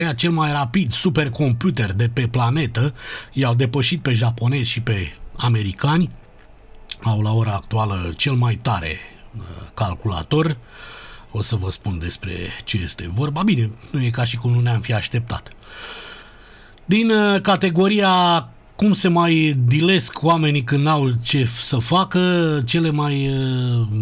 cel mai rapid supercomputer de pe planetă, i-au depășit pe japonezi și pe americani, au la ora actuală cel mai tare calculator. O să vă spun despre ce este vorba. Bine, nu e ca și cum nu ne-am fi așteptat. Din categoria cum se mai dilesc oamenii când n-au ce să facă, cele mai